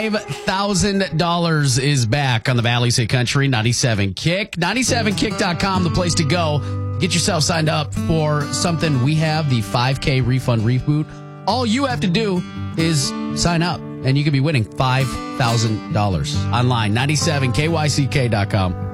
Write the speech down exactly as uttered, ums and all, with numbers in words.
five thousand dollars is back on the Valley Say Country ninety-seven Kick. ninety-seven kick dot com, the place to go. Get yourself signed up for something we have, the five K Refund Reboot. All you have to do is sign up, and you could be winning five thousand dollars online. ninety-seven K Y C K dot com.